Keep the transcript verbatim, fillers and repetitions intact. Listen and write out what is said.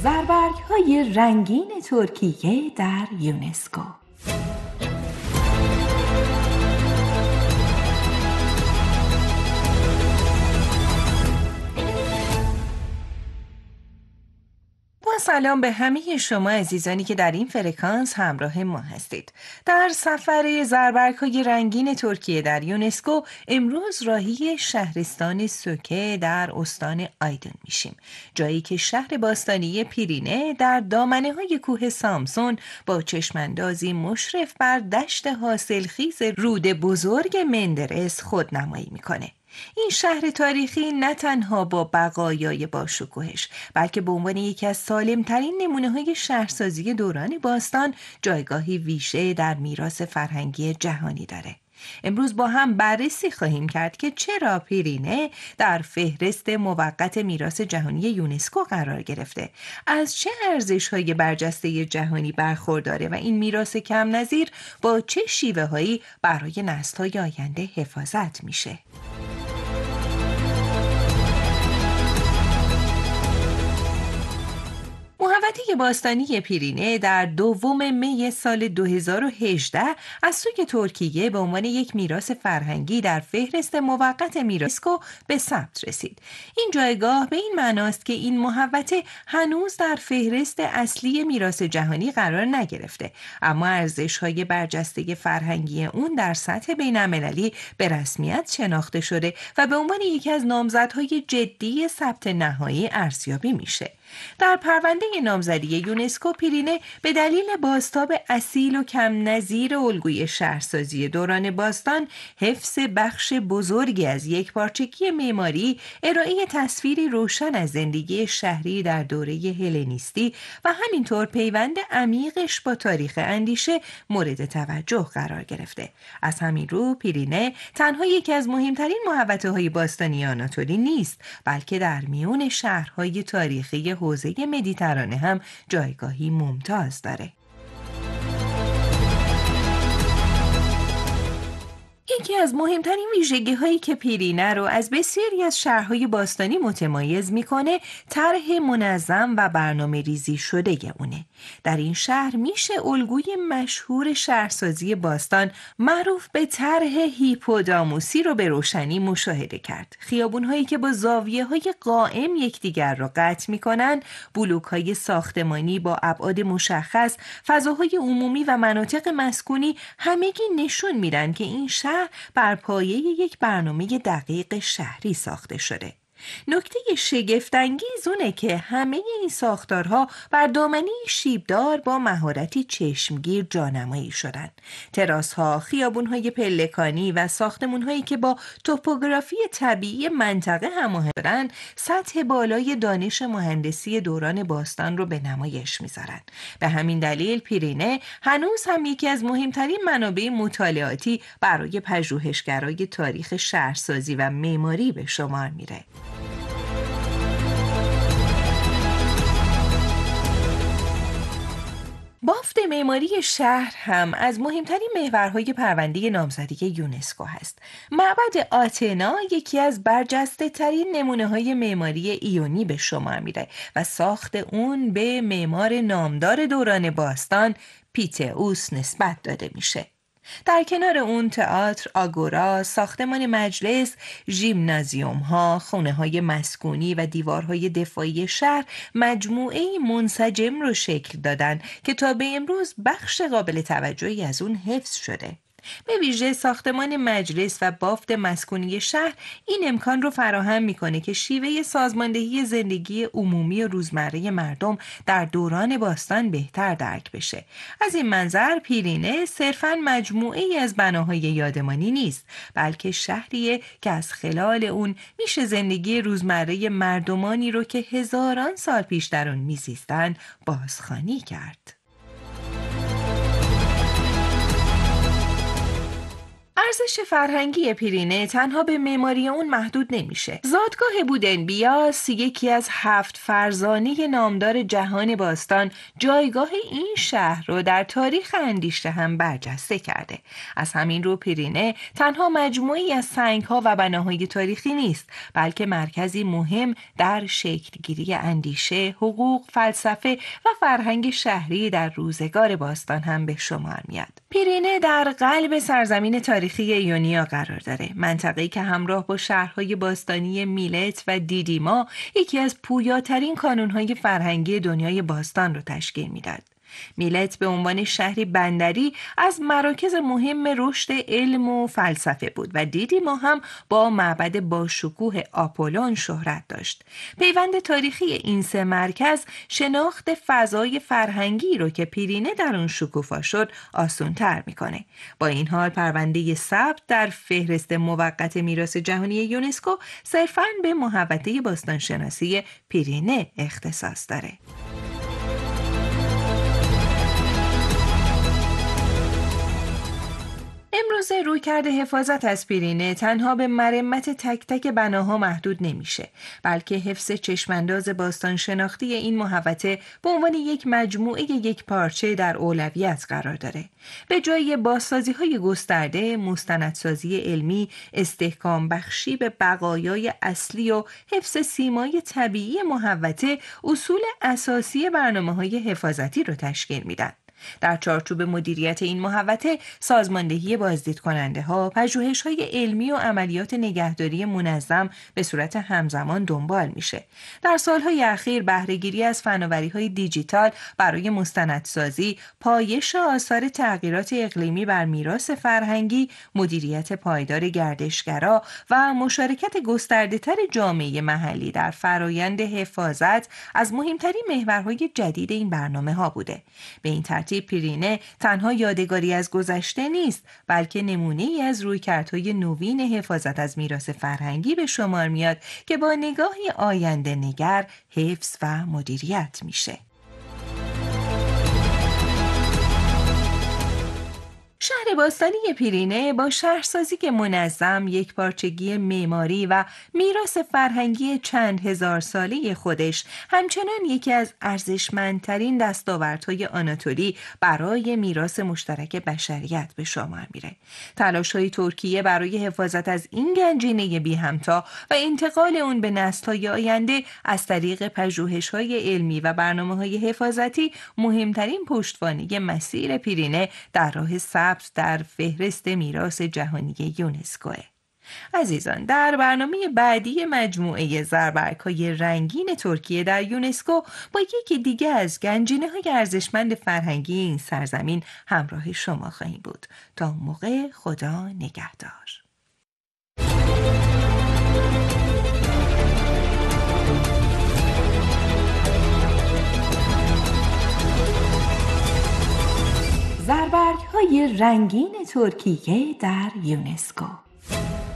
زربرگ‌های رنگین ترکیه در یونسکو. سلام به همه شما عزیزانی که در این فرکانس همراه ما هستید. در سفر زربرگ‌های رنگین ترکیه در یونسکو امروز راهی شهرستان سوکه در استان آیدن میشیم، جایی که شهر باستانی پیرینه در دامنه‌های کوه سامسون با چشماندازی مشرف بر دشت حاصلخیز رود بزرگ مندرس خودنمایی میکنه. این شهر تاریخی نه تنها با بقایای باشکوهش بلکه به عنوان یکی از سالمترین نمونه‌های شهرسازی دوران باستان جایگاهی ویژه در میراث فرهنگی جهانی داره. امروز با هم بررسی خواهیم کرد که چرا پیرینه در فهرست موقت میراث جهانی یونسکو قرار گرفته، از چه ارزش‌های برجسته جهانی برخورداره و این میراث کم نظیر با چه شیوه‌هایی برای نسل‌های آینده حفاظت میشه. محوطه باستانی پیرینه در دوم می سال دو هزار و هجده از سوی ترکیه به عنوان یک میراث فرهنگی در فهرست موقت میراث یونسکو به ثبت رسید. این جایگاه به این معناست که این محوطه هنوز در فهرست اصلی میراث جهانی قرار نگرفته، اما ارزش‌های برجسته فرهنگی اون در سطح بین‌المللی به رسمیت شناخته شده و به عنوان یکی از نامزدهای جدی ثبت نهایی ارزیابی میشه. در پرونده نامزدی یونسکو پیرینه به دلیل بازتاب اصیل و کم نظیر الگوی شهرسازی دوران باستان، حفظ بخش بزرگی از یک پارچگی معماری، ارائه تصویری روشن از زندگی شهری در دوره هلنیستی و همینطور پیوند عمیقش با تاریخ اندیشه مورد توجه قرار گرفته. از همین رو پیرینه تنها یکی از مهمترین محوطه‌های باستانی آناتولی نیست، بلکه در میون شهرهای تاریخی حوزه مدیترانه هم جایگاهی ممتاز داره. یکی از مهمترین ویژگی هایی که پیرینه رو از بسیاری از شهرهای باستانی متمایز میکنه طرح منظم و برنامه ریزی شده اونه. در این شهر میشه الگوی مشهور شهرسازی باستان معروف به طرح هیپوداموسی رو به روشنی مشاهده کرد. خیابون هایی که با زاویه های قائم یکدیگر رو قطع میکنن، بلوک های ساختمانی با ابعاد مشخص، فضاهای عمومی و مناطق مسکونی همگی نشون میدن که این شهر بر پایه یک برنامه دقیق شهری ساخته شده. نکته شگفت‌انگیز اونه که همه این ساختارها بر دامنه شیبدار با مهارتی چشمگیر جانمایی شدن. تراس‌ها، خیابون‌های پلکانی و ساختمان‌هایی که با توپوگرافی طبیعی منطقه هماهنگ‌اند، سطح بالای دانش مهندسی دوران باستان رو به نمایش می‌ذارن. به همین دلیل پیرینه هنوز هم یکی از مهمترین منابع مطالعاتی برای پژوهشگرای تاریخ شهرسازی و معماری به شمار میره. بافت معماری شهر هم از مهمترین محورهای پرونده نامزدی یونسکو هست. معبد آتنا یکی از برجسته ترین نمونه های معماری ایونی به شمار میره و ساخت اون به معمار نامدار دوران باستان پیتئوس نسبت داده میشه. در کنار اون تئاتر، آگورا، ساختمان مجلس، ژیمنازیوم ها، خونه های مسکونی و دیوارهای دفاعی شهر مجموعه منسجم رو شکل دادن که تا به امروز بخش قابل توجهی از اون حفظ شده. به ویژه ساختمان مجلس و بافت مسکونی شهر این امکان رو فراهم میکنه که شیوه سازماندهی زندگی عمومی و روزمره مردم در دوران باستان بهتر درک بشه. از این منظر پیرینه صرفاً مجموعه‌ای از بناهای یادمانی نیست، بلکه شهریه که از خلال اون میشه زندگی روزمره مردمانی رو که هزاران سال پیش در اون میزیستن بازخوانی کرد. عرض ارزش فرهنگی پیرینه تنها به معماری اون محدود نمیشه. زادگاه بودنبیاس، یکی از هفت فرزانه نامدار جهان باستان، جایگاه این شهر رو در تاریخ اندیشه هم برجسته کرده. از همین رو پیرینه تنها مجموعی از سنگ‌ها و بناهای تاریخی نیست، بلکه مرکزی مهم در شکلگیری اندیشه، حقوق، فلسفه و فرهنگ شهری در روزگار باستان هم به شمار میاد. پیرینه در قلب سرزمین تاریخی یونیا قرار داره، منطقه‌ای که همراه با شهرهای باستانی میلت و دیدیما یکی از پویاترین کانونهای فرهنگی دنیای باستان رو تشکیل میداد. میلت به عنوان شهری بندری از مراکز مهم رشد علم و فلسفه بود و دیدیما هم با معبد باشکوه آپولون شهرت داشت. پیوند تاریخی این سه مرکز شناخت فضای فرهنگی رو که پیرینه در اون شکوفا شد آسان‌تر میکنه. با این حال پرونده ثبت در فهرست موقت میراث جهانی یونسکو صرفاً به محوطه باستانشناسی پیرینه اختصاص داره. امروزه رویکرد حفاظت از پیرینه تنها به مرمت تک تک بناها محدود نمیشه، بلکه حفظ چشمانداز باستان شناختی این محوطه به عنوان یک مجموعه یک پارچه در اولویت قرار داره. به جای بازسازی‌های گسترده، مستندسازی علمی، استحکام بخشی به بقایای اصلی و حفظ سیمای طبیعی محوطه اصول اساسی برنامه‌های حفاظتی رو تشکیل میدن. در چارچوب مدیریت این محوطه، سازماندهی بازدید کننده ها، پژوهش های علمی و عملیات نگهداری منظم به صورت همزمان دنبال میشه. در سالهای اخیر بهره‌گیری از فناوری های دیجیتال برای مستندسازی، پایش آثار تغییرات اقلیمی بر میراث فرهنگی، مدیریت پایدار گردشگرا و مشارکت گسترده‌تر جامعه محلی در فرایند حفاظت از مهمترین محورهای جدید این برنامه ها بوده. به این ترتیب پیرینه تنها یادگاری از گذشته نیست، بلکه نمونه‌ای از رویکردهای نوین حفاظت از میراث فرهنگی به شمار میاد که با نگاهی آینده نگر حفظ و مدیریت میشه. شهر باستانی پیرینه با شهرسازی که منظم، یک پارچگی معماری و میراث فرهنگی چند هزار ساله خودش همچنان یکی از ارزشمندترین دستاوردهای آناتولی برای میراث مشترک بشریت به شمار میره. تلاش‌های ترکیه برای حفاظت از این گنجینه بی همتا و انتقال اون به نسل‌های آینده از طریق پژوهش‌های علمی و برنامه‌های حفاظتی مهمترین پشتوانه مسیر پیرینه در راه ثبت در فهرست میراث جهانی یونسکو. عزیزان، در برنامه بعدی مجموعه زربرگ‌های رنگین ترکیه در یونسکو با یکی دیگه از گنجینه‌های ارزشمند فرهنگی این سرزمین همراه شما خواهیم بود. تا موقع، خدا نگهدار. زربرگ‌های رنگین ترکیه در یونسکو.